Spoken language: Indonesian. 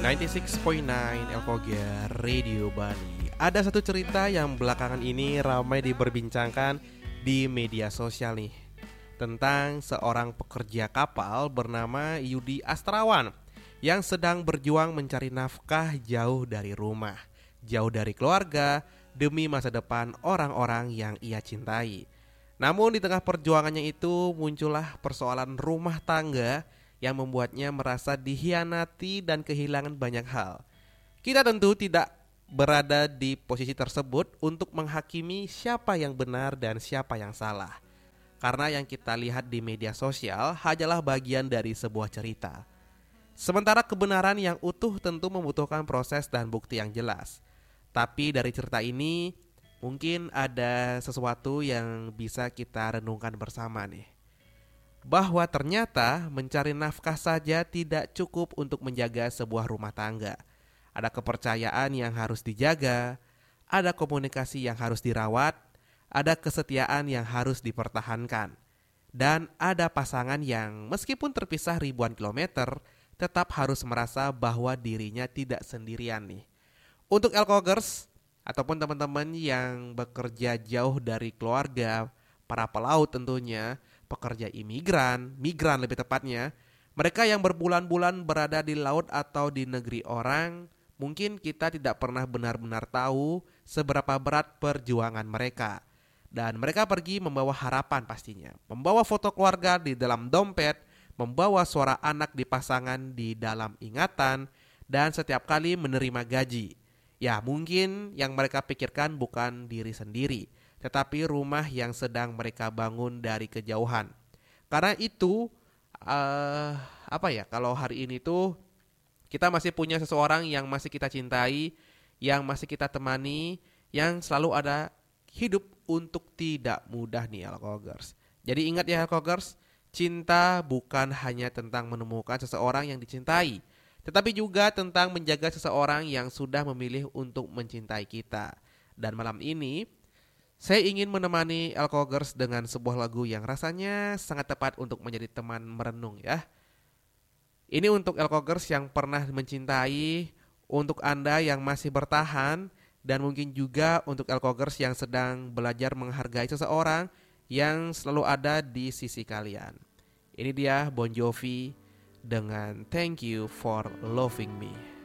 96.9 Elkoger Radio Bali. Ada satu cerita yang belakangan ini ramai diperbincangkan di media sosial nih, tentang seorang pekerja kapal bernama Yudi Astrawan yang sedang berjuang mencari nafkah jauh dari rumah, jauh dari keluarga, demi masa depan orang-orang yang ia cintai. Namun di tengah perjuangannya itu muncullah persoalan rumah tangga yang membuatnya merasa dikhianati dan kehilangan banyak hal. Kita tentu tidak berada di posisi tersebut untuk menghakimi siapa yang benar dan siapa yang salah. Karena yang kita lihat di media sosial hanyalah bagian dari sebuah cerita. Sementara kebenaran yang utuh tentu membutuhkan proses dan bukti yang jelas. Tapi dari cerita ini mungkin ada sesuatu yang bisa kita renungkan bersama nih. Bahwa ternyata mencari nafkah saja tidak cukup untuk menjaga sebuah rumah tangga. Ada kepercayaan yang harus dijaga, ada komunikasi yang harus dirawat, ada kesetiaan yang harus dipertahankan. Dan ada pasangan yang meskipun terpisah ribuan kilometer, tetap harus merasa bahwa dirinya tidak sendirian nih. Untuk Elkogers ataupun teman-teman yang bekerja jauh dari keluarga, para pelaut tentunya, pekerja migran lebih tepatnya, mereka yang berbulan-bulan berada di laut atau di negeri orang, mungkin kita tidak pernah benar-benar tahu seberapa berat perjuangan mereka. Dan mereka pergi membawa harapan pastinya, membawa foto keluarga di dalam dompet, membawa suara anak di pasangan di dalam ingatan, dan setiap kali menerima gaji. Ya mungkin yang mereka pikirkan bukan diri sendiri, tetapi rumah yang sedang mereka bangun dari kejauhan. Karena itu kalau hari ini tuh kita masih punya seseorang yang masih kita cintai, yang masih kita temani, yang selalu ada hidup untuk tidak mudah nih Elkogers. Jadi ingat ya Elkogers, cinta bukan hanya tentang menemukan seseorang yang dicintai, tetapi juga tentang menjaga seseorang yang sudah memilih untuk mencintai kita. Dan malam ini saya ingin menemani Elkogers dengan sebuah lagu yang rasanya sangat tepat untuk menjadi teman merenung ya. Ini untuk Elkogers yang pernah mencintai, untuk Anda yang masih bertahan, dan mungkin juga untuk Elkogers yang sedang belajar menghargai seseorang yang selalu ada di sisi kalian. Ini dia Bon Jovi dengan Thank You for Loving Me.